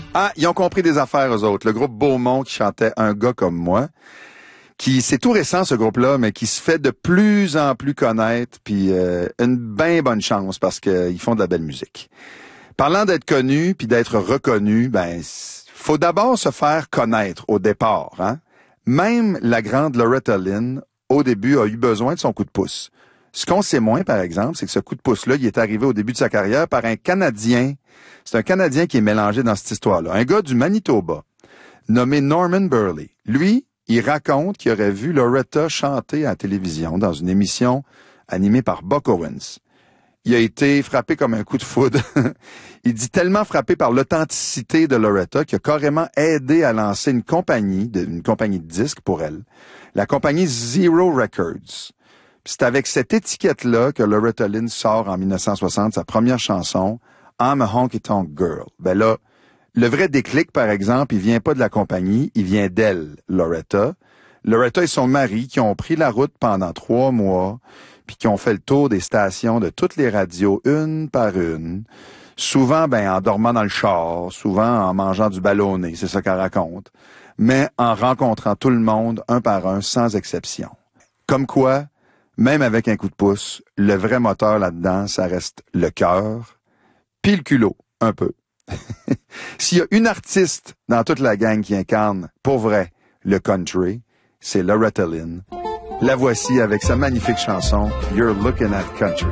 Ah, ils ont compris des affaires, eux autres. Le groupe Beaumont qui chantait Un gars comme moi, qui c'est tout récent ce groupe-là, mais qui se fait de plus en plus connaître, puis une bien bonne chance parce qu'ils font de la belle musique. Parlant d'être connu puis d'être reconnu, ben faut d'abord se faire connaître au départ, hein. Même la grande Loretta Lynn, au début, a eu besoin de son coup de pouce. Ce qu'on sait moins, par exemple, c'est que ce coup de pouce-là, il est arrivé au début de sa carrière par un Canadien. C'est un Canadien qui est mélangé dans cette histoire-là. Un gars du Manitoba, nommé Norman Burley. Lui, il raconte qu'il aurait vu Loretta chanter à la télévision dans une émission animée par Buck Owens. Il a été frappé comme un coup de foudre. Il dit tellement frappé par l'authenticité de Loretta qu'il a carrément aidé à lancer une compagnie de disques pour elle. La compagnie Zero Records. Puis c'est avec cette étiquette-là que Loretta Lynn sort en 1960 sa première chanson, I'm a Honky Tonk Girl. Ben là, le vrai déclic, par exemple, il vient pas de la compagnie, il vient d'elle, Loretta. Loretta et son mari qui ont pris la route pendant 3 mois, puis qui ont fait le tour des stations de toutes les radios, une par une. Souvent, en dormant dans le char, souvent en mangeant du ballonné, c'est ça qu'elle raconte. Mais en rencontrant tout le monde, un par un, sans exception. Comme quoi, même avec un coup de pouce, le vrai moteur là-dedans, ça reste le cœur, puis le culot, un peu. S'il y a une artiste dans toute la gang qui incarne, pour vrai, le country, c'est Loretta Lynn. La voici avec sa magnifique chanson « You're Looking at Country ».